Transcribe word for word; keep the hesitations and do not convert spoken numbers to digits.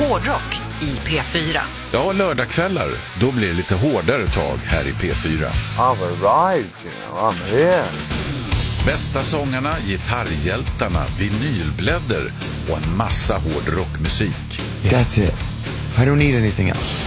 hårdrock i P fyra. Ja, lördagskvällar, då blir det lite hårdare tag här i P fyra. I've arrived, you know, I'm here. Bästa sångarna, gitarrhjältarna, vinylblädder och en massa hårdrockmusik. That's it. I don't need anything else.